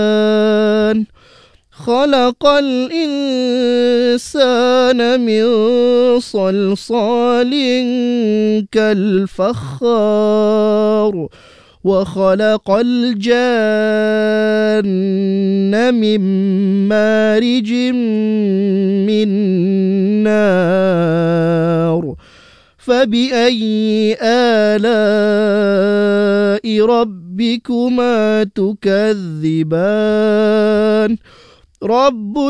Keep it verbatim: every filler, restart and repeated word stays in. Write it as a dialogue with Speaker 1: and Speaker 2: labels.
Speaker 1: خلق الإنسان من صلصال كالفخار وخلق الجان من مارج من نار فبأي آلاء ربكما تكذبان رب